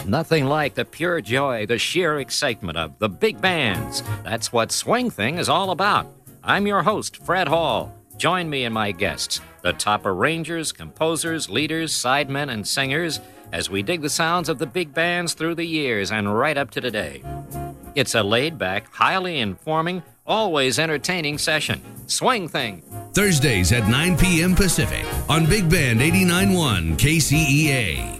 nothing like the pure joy, the sheer excitement of the big bands. That's what Swing Thing is all about. I'm your host, Fred Hall. Join me and my guests, the top arrangers, composers, leaders, sidemen, and singers, as we dig the sounds of the big bands through the years and right up to today. It's a laid-back, highly informing, always entertaining session. Swing Thing. Thursdays at 9 p.m. Pacific on Big Band 89.1 KCEA.